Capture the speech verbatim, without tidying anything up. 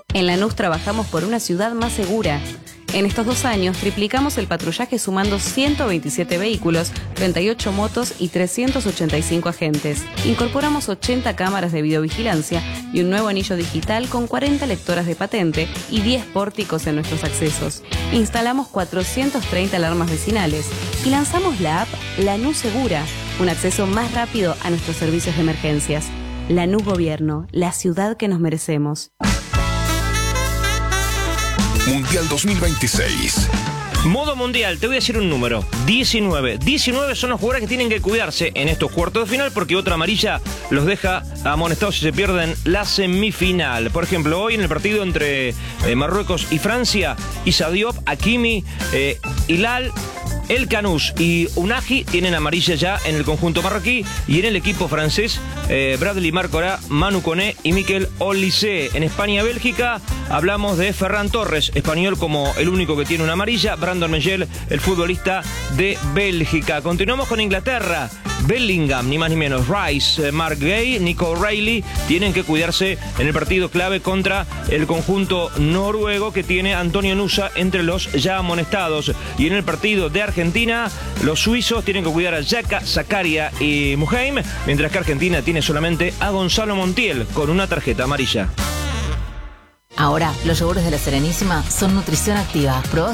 En Lanús trabajamos por una ciudad más segura. En estos dos años triplicamos el patrullaje sumando ciento veintisiete vehículos, treinta y ocho motos y trescientos ochenta y cinco agentes. Incorporamos ochenta cámaras de videovigilancia y un nuevo anillo digital con cuarenta lectoras de patente y diez pórticos en nuestros accesos. Instalamos cuatrocientas treinta alarmas vecinales y lanzamos la app Lanús Segura, un acceso más rápido a nuestros servicios de emergencias. Lanús Gobierno, la ciudad que nos merecemos. Mundial dos mil veintiséis. Modo mundial, te voy a decir un número, diecinueve. diecinueve son los jugadores que tienen que cuidarse en estos cuartos de final porque otra amarilla los deja amonestados si se pierden la semifinal. Por ejemplo, hoy en el partido entre eh, Marruecos y Francia, Issa Diop, Hakimi, eh, Hilal, El Canous y Unagi tienen amarilla ya en el conjunto marroquí, y en el equipo francés eh, Bradley Marcorá, Manu Koné y Mikel Olise. En España-Bélgica hablamos de Ferran Torres, español como el único que tiene una amarilla, Brandon Mengel, el futbolista de Bélgica. Continuamos con Inglaterra. Bellingham, ni más ni menos, Rice, Mark Gay, Nico O'Reilly tienen que cuidarse en el partido clave contra el conjunto noruego que tiene Antonio Nusa entre los ya amonestados. Y en el partido de Argentina, los suizos tienen que cuidar a Xhaka, Zakaria y Muheim, mientras que Argentina tiene solamente a Gonzalo Montiel con una tarjeta amarilla. Ahora, los yogures de La Serenísima son nutrición activa. Probá